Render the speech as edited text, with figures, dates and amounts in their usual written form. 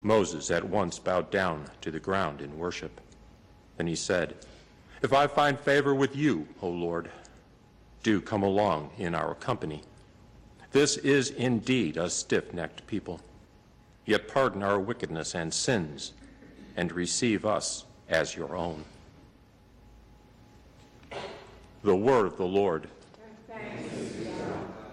Moses at once bowed down to the ground in worship. Then he said, "If I find favor with you, O Lord, do come along in our company. This is indeed a stiff-necked people. Yet pardon our wickedness and sins, and receive us as your own." The word of the Lord. Thanks